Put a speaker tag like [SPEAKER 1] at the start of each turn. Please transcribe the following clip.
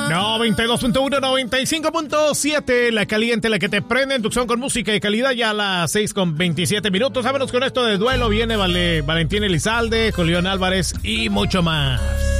[SPEAKER 1] 92.1, 95.7, la caliente, la que te prende en Tucson con música de calidad, ya a las 6:27. Vámonos con esto de duelo, viene Valentín Elizalde, Julián Álvarez y mucho más.